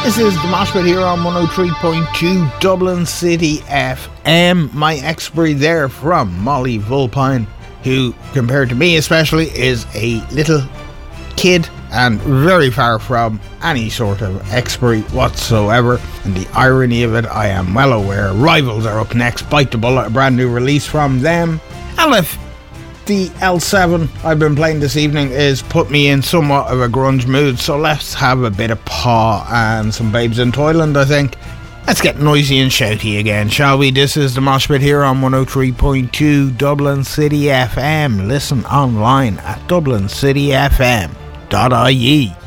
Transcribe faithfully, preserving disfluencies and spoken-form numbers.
This is the Mosh Pit here on one oh three point two Dublin City F M. My expiry there from Molly Vulpine, who, compared to me especially, is a little kid and very far from any sort of expiry whatsoever. And the irony of it, I am well aware. Rivals are up next. Bite the Bullet, a brand new release from them. And if the L seven I've been playing this evening is put me in somewhat of a grunge mood, so let's have a bit of Paw and some Babes in Toyland, I think. Let's get noisy and shouty again, shall we? This is the Mosh Pit here on one oh three point two Dublin City F M. Listen online at dublin city f m dot I E.